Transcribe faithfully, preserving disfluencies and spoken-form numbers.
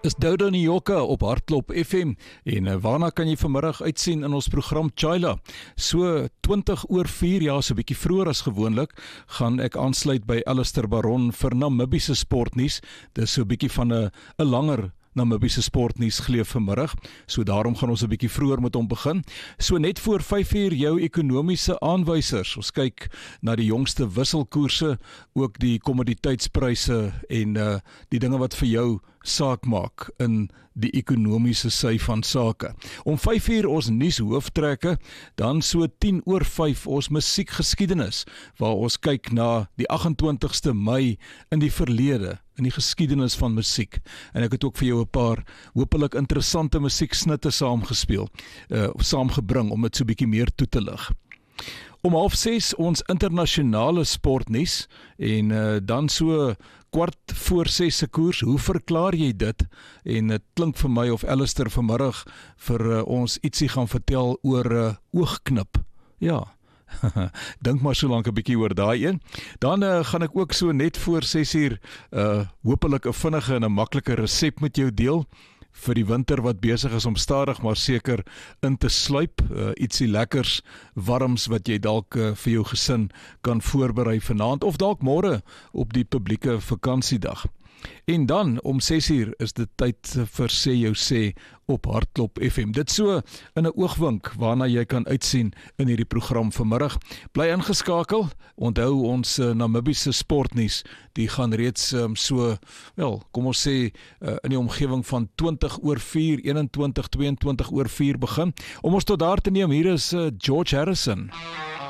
Is Douda Nyoka op Hardklop F M en uh, waarna kan jy vanmiddag uitsien in ons program Chaila? So twintig oor vier, ja, so 'n bietjie vroeër as gewoonlik, gaan ek aansluit by Alistair Baron vir Namibiese sportnuus. Dis so 'n bietjie van 'n 'n langer Namibiese sportnuus geleef vanmiddag, so daarom gaan ons 'n bietjie vroeër met hom begin. So net voor vyf uur jou ekonomiese aanwysers. Ons kyk na die jongste wisselkoerse, ook die kommoditeitspryse en uh, die dinge wat vir jou saak maak in die ekonomiese sy van sake. Om vyf uur ons nuus hooftrekke, dan so tien oor vyf ons musiekgeskiedenis, waar ons kyk na die agt en twintigste Mei in die verlede, in die geskiedenis van musiek. En ek het ook vir jou 'n paar hopelik interessante musieksnitte saamgespeel, uh, saamgebring om dit so 'n bietjie meer toe te lig. Om half ses ons internasionale sportnuus en uh, dan so kwart voor ses se koers. Hoe verklaar jy dit? En dit klink vir my of Alistair vanmiddag vir uh, ons ietsie gaan vertel oor uh, oogknip. Ja. Dink maar so lank 'n bietjie oor daai een. Dan uh, gaan ek ook so net voor ses uur uh, hopelik 'n vinnige en 'n maklike resep met jou deel vir die winter wat besig is om stadig maar seker in te sluip, uh, ietsie lekkers, warms wat jy dalk uh, vir jou gesin kan voorberei vanaand of dalk môre op die publieke vakansiedag. En dan om ses uur is dit tyd vir Sê Jou Sê op Hardklop F M. Dit so in 'n oogwink waarna jy kan uitsien in hierdie program vanmiddag. Bly ingeskakel. Onthou ons uh, Namibiese sportnuus, die gaan reeds um, so, wel, kom ons sê uh, in die omgewing van twintig oor vier, eenentwintig, tweeëntwintig oor vier begin. Om ons tot daar te neem, hier is uh, George Harrison.